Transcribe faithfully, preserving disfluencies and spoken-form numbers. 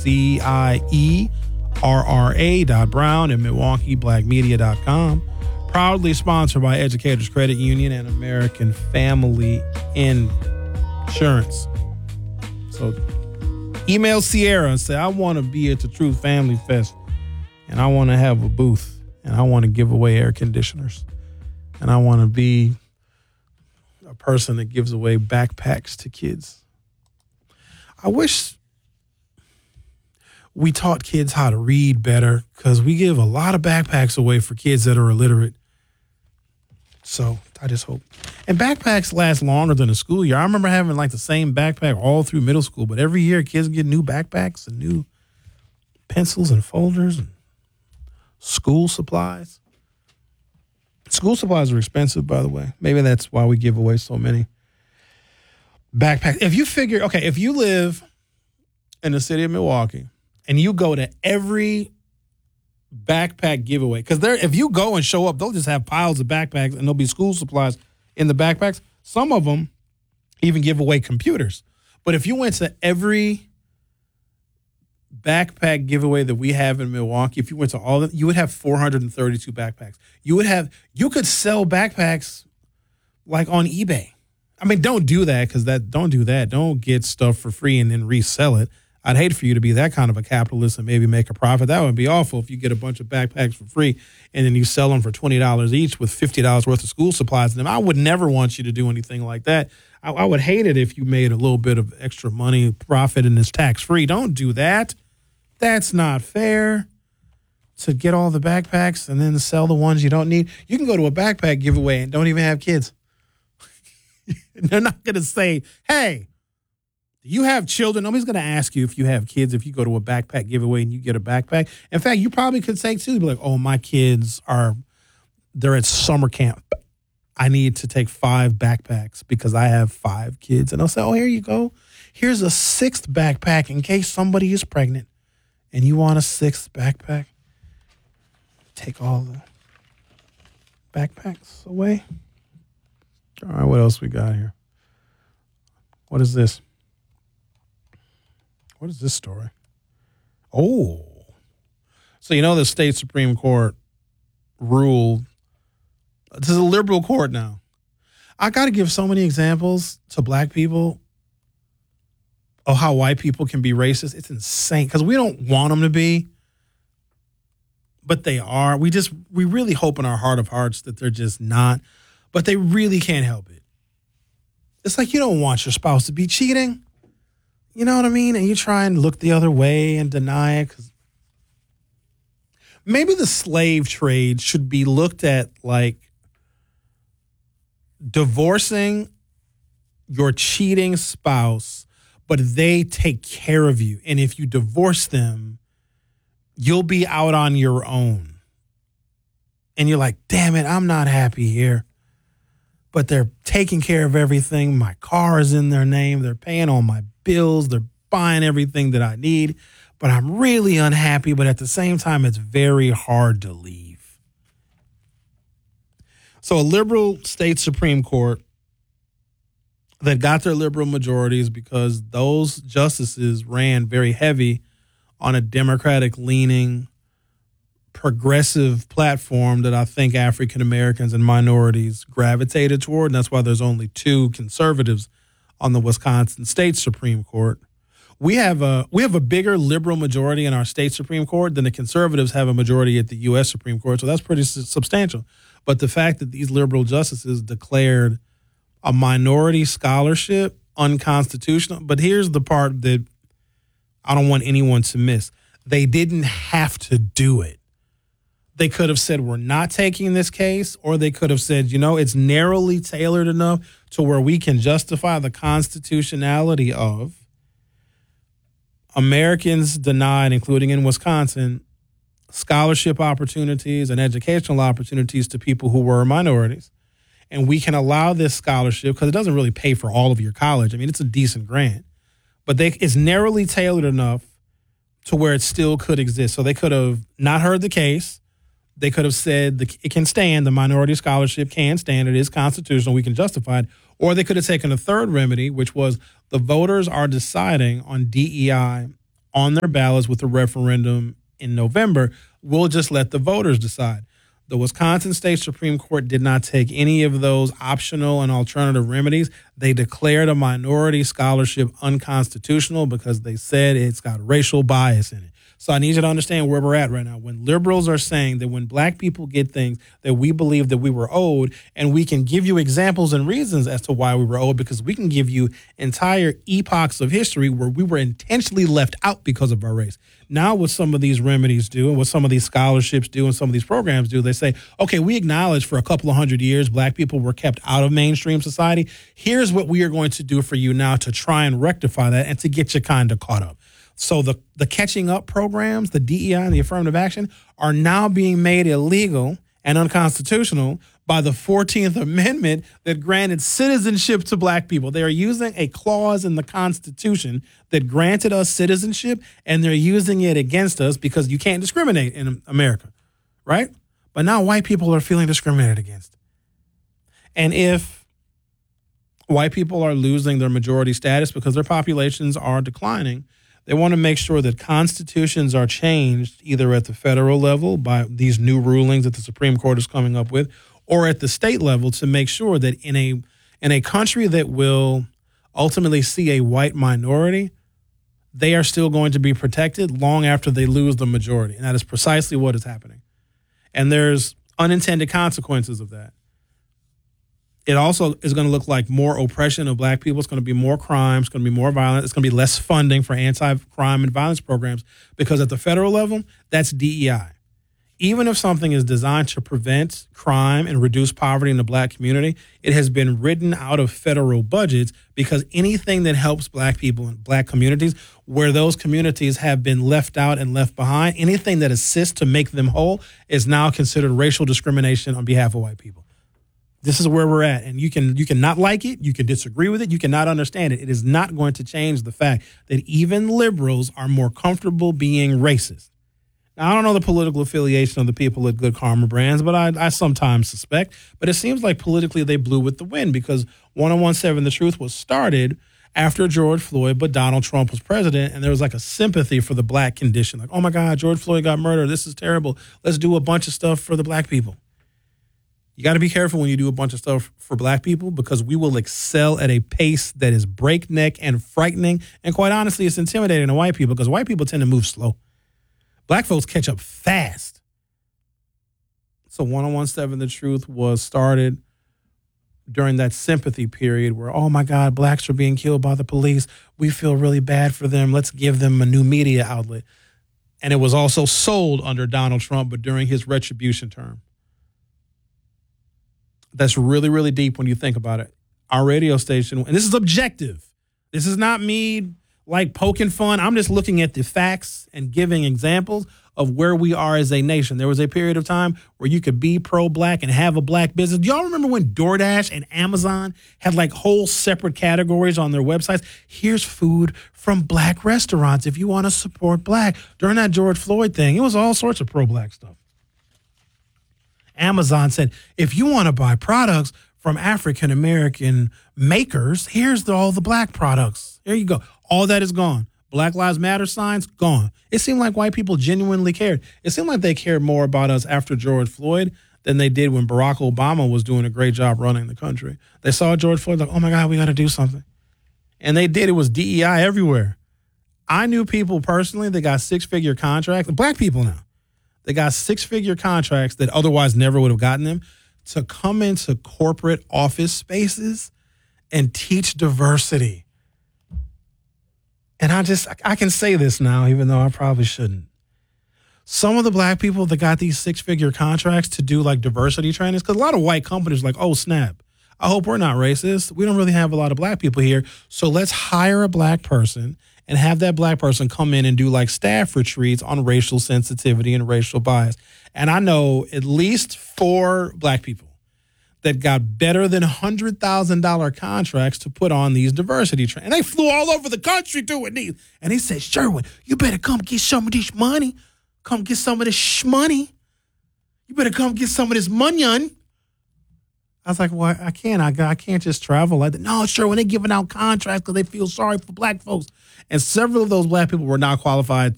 C I E R R A dot Brown and Milwaukee Black Media dot com. Proudly sponsored by Educators Credit Union and American Family Insurance. So email Sierra and say, I want to be at the Truth Family Fest, and I want to have a booth, and I want to give away air conditioners, and I want to be a person that gives away backpacks to kids. I wish we taught kids how to read better, because we give a lot of backpacks away for kids that are illiterate. So I just hope. And backpacks last longer than a school year. I remember having like the same backpack all through middle school, but every year kids get new backpacks and new pencils and folders and school supplies. School supplies are expensive, by the way. Maybe that's why we give away so many backpacks. If you figure, okay, if you live in the city of Milwaukee and you go to every backpack giveaway, because there, if you go and show up, they'll just have piles of backpacks and there'll be school supplies in the backpacks. Some of them even give away computers. But if you went to every backpack giveaway that we have in Milwaukee, if you went to all of them, you would have four hundred thirty-two backpacks. You would have, you could sell backpacks like on eBay. I mean, don't do that, because that, don't do that. Don't get stuff for free and then resell it. I'd hate for you to be that kind of a capitalist and maybe make a profit. That would be awful if you get a bunch of backpacks for free and then you sell them for twenty dollars each with fifty dollars worth of school supplies in them. I would never want you to do anything like that. I, I would hate it if you made a little bit of extra money profit and it's tax-free. Don't do that. That's not fair, to get all the backpacks and then sell the ones you don't need. You can go to a backpack giveaway and don't even have kids. They're not going to say, hey, do you have children? Nobody's going to ask you if you have kids if you go to a backpack giveaway and you get a backpack. In fact, you probably could say, too, be like, oh, my kids are, they're at summer camp. I need to take five backpacks because I have five kids. And they'll say, oh, here you go. Here's a sixth backpack in case somebody is pregnant and you want a sixth backpack. Take all the backpacks away. All right, what else we got here? What is this? What is this story? Oh. So you know the state Supreme Court ruled. This is a liberal court now. I got to give so many examples to black people of how white people can be racist. It's insane, because we don't want them to be, but they are. We just, we really hope in our heart of hearts that they're just not, but they really can't help it. It's like you don't want your spouse to be cheating. You know what I mean? And you try and look the other way and deny it. 'Cause maybe the slave trade should be looked at like divorcing your cheating spouse, but they take care of you. And if you divorce them, you'll be out on your own. And you're like, damn it, I'm not happy here. But they're taking care of everything. My car is in their name. They're paying all my bills. They're buying everything that I need. But I'm really unhappy. But at the same time, it's very hard to leave. So a liberal state Supreme Court that got their liberal majorities because those justices ran very heavy on a Democratic-leaning, progressive platform that I think African Americans and minorities gravitated toward, and that's why there's only two conservatives on the Wisconsin State Supreme Court. We have a we have a bigger liberal majority in our state Supreme Court than the conservatives have a majority at the U S Supreme Court, so that's pretty substantial. But the fact that these liberal justices declared a minority scholarship unconstitutional, but here's the part that I don't want anyone to miss. They didn't have to do it. They could have said, we're not taking this case, or they could have said, you know, it's narrowly tailored enough to where we can justify the constitutionality of Americans denied, including in Wisconsin, scholarship opportunities and educational opportunities to people who were minorities. And we can allow this scholarship because it doesn't really pay for all of your college. I mean, it's a decent grant, but they, it's narrowly tailored enough to where it still could exist. So they could have not heard the case. They could have said the, it can stand, the minority scholarship can stand, it is constitutional, we can justify it. Or they could have taken a third remedy, which was the voters are deciding on D E I on their ballots with a referendum in November. We'll just let the voters decide. The Wisconsin State Supreme Court did not take any of those optional and alternative remedies. They declared a minority scholarship unconstitutional because they said it's got racial bias in it. So I need you to understand where we're at right now. When liberals are saying that when black people get things that we believe that we were owed, and we can give you examples and reasons as to why we were owed, because we can give you entire epochs of history where we were intentionally left out because of our race. Now what some of these remedies do and what some of these scholarships do and some of these programs do, they say, okay, we acknowledge for a couple of hundred years black people were kept out of mainstream society. Here's what we are going to do for you now to try and rectify that and to get you kind of caught up. So the, the catching up programs, the D E I and the affirmative action, are now being made illegal and unconstitutional by the fourteenth Amendment that granted citizenship to black people. They are using a clause in the Constitution that granted us citizenship, and they're using it against us because you can't discriminate in America, right? But now white people are feeling discriminated against. And if white people are losing their majority status because their populations are declining, they want to make sure that constitutions are changed either at the federal level by these new rulings that the Supreme Court is coming up with, or at the state level to make sure that in a in a country that will ultimately see a white minority, they are still going to be protected long after they lose the majority. And that is precisely what is happening. And there's unintended consequences of that. It also is going to look like more oppression of black people. It's going to be more crime. It's going to be more violent. It's going to be less funding for anti-crime and violence programs because at the federal level, that's D E I. Even if something is designed to prevent crime and reduce poverty in the black community, it has been written out of federal budgets because anything that helps black people and black communities, where those communities have been left out and left behind, anything that assists to make them whole is now considered racial discrimination on behalf of white people. This is where we're at, and you can you can not like it, you can disagree with it, you cannot understand it. It is not going to change the fact that even liberals are more comfortable being racist. Now, I don't know the political affiliation of the people at Good Karma Brands, but I, I sometimes suspect. But it seems like politically they blew with the wind because one oh one seven The Truth was started after George Floyd, but Donald Trump was president, and there was like a sympathy for the black condition. Like, oh, my God, George Floyd got murdered. This is terrible. Let's do a bunch of stuff for the black people. You got to be careful when you do a bunch of stuff for black people because we will excel at a pace that is breakneck and frightening. And quite honestly, it's intimidating to white people because white people tend to move slow. Black folks catch up fast. So one oh one seven The Truth was started during that sympathy period where, oh, my God, blacks are being killed by the police. We feel really bad for them. Let's give them a new media outlet. And it was also sold under Donald Trump, but during his retribution term. That's really, really deep when you think about it. Our radio station, and this is objective. This is not me like poking fun. I'm just looking at the facts and giving examples of where we are as a nation. There was a period of time where you could be pro-black and have a black business. Do y'all remember when DoorDash and Amazon had like whole separate categories on their websites? Here's food from black restaurants if you want to support black. During that George Floyd thing, it was all sorts of pro-black stuff. Amazon said, if you want to buy products from African-American makers, here's the, all the black products. There you go. All that is gone. Black Lives Matter signs, gone. It seemed like white people genuinely cared. It seemed like they cared more about us after George Floyd than they did when Barack Obama was doing a great job running the country. They saw George Floyd like, oh, my God, we got to do something. And they did. It was D E I everywhere. I knew people personally that got six-figure contracts, black people now. They got six-figure contracts that otherwise never would have gotten them to come into corporate office spaces and teach diversity. And I just, I can say this now, even though I probably shouldn't. Some of the black people that got these six-figure contracts to do like diversity trainings, because a lot of white companies are like, oh, snap, I hope we're not racist. We don't really have a lot of black people here. So let's hire a black person and have that black person come in and do like staff retreats on racial sensitivity and racial bias. And I know at least four black people that got better than one hundred thousand dollars contracts to put on these diversity trainings. And they flew all over the country doing these. And he said, Sherwin, you better come get some of this money. Come get some of this money. You better come get some of this money. I was like, well, I can't. I, I can't just travel like that. No, sure. When they're giving out contracts because they feel sorry for black folks. And several of those black people were not qualified